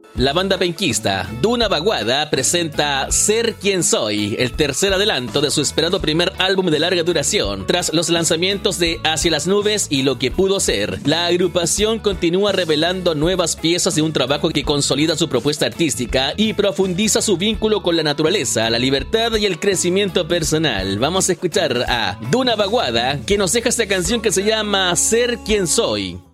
La banda penquista Duna Vaguada presenta Ser Quien Soy, el tercer adelanto de su esperado primer álbum de larga duración. Tras los lanzamientos de Hacia las Nubes y Lo que pudo ser, la agrupación continúa revelando nuevas piezas de un trabajo que consolida su propuesta artística y profundiza su vínculo con la naturaleza, la libertad y el crecimiento personal. Vamos a escuchar a Duna Vaguada, que nos deja esta canción que se llama Ser Quien Soy.